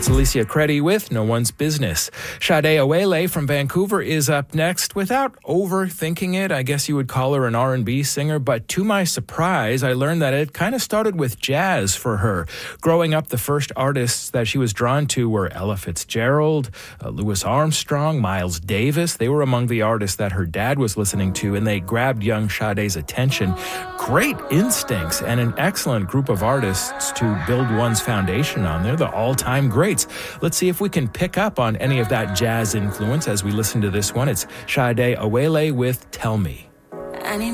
That's Alicia Creddy with No One's Business. Sade Awele from Vancouver is up next. Without overthinking it, I guess you would call her an R&B singer, but to my surprise, I learned that it kind of started with jazz for her. Growing up, the first artists that she was drawn to were Ella Fitzgerald, Louis Armstrong, Miles Davis. They were among the artists that her dad was listening to, and they grabbed young Sade's attention. Great instincts and an excellent group of artists to build one's foundation on. They're the all-time greats. Let's see if we can pick up on any of that jazz influence as we listen to this one. It's Sade Awele with Tell Me.